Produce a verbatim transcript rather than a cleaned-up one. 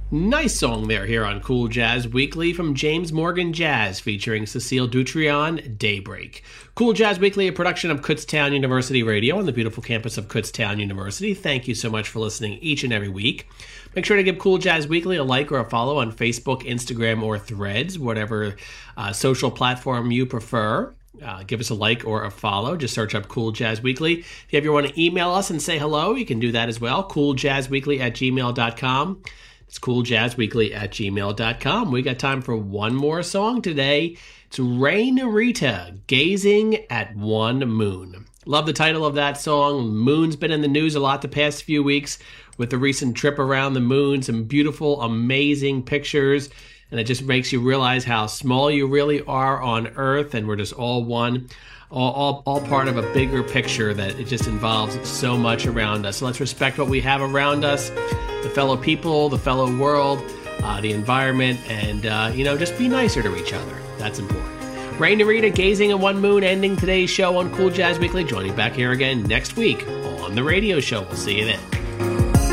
Nice song there here on Cool Jazz Weekly from James Morgan Jazz featuring Cecile Dutrion, Daybreak. Cool Jazz Weekly, a production of Kutztown University Radio on the beautiful campus of Kutztown University. Thank you so much for listening each and every week. Make sure to give Cool Jazz Weekly a like or a follow on Facebook, Instagram, or Threads, whatever uh, social platform you prefer. Uh, give us a like or a follow. Just search up Cool Jazz Weekly. If you ever want to email us and say hello, you can do that as well. cooljazzweekly at gmail dot com. It's cooljazzweekly at gmail dot com. We got time for one more song today. It's Ray Narita, Gazing at One Moon. Love the title of that song. Moon's been in the news a lot the past few weeks with the recent trip around the moon. Some beautiful, amazing pictures. And it just makes you realize how small you really are on Earth, and we're just all one, all, all, all part of a bigger picture that it just involves so much around us. So let's respect what we have around us, the fellow people, the fellow world, uh, the environment, and, uh, you know, just be nicer to each other. That's important. Ray Narita, Gazing at One Moon, ending today's show on Cool Jazz Weekly. Joining back here again next week on the radio show. We'll see you then.